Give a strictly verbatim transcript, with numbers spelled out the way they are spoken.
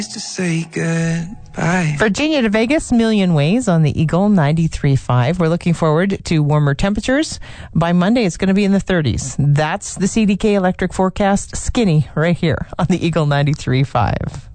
To say goodbye. Virginia to Vegas, Million Ways on the Eagle ninety-three point five. We're looking forward to warmer temperatures. By Monday, it's going to be in the thirties. That's the C D K Electric forecast. Skinny right here on the Eagle ninety-three point five.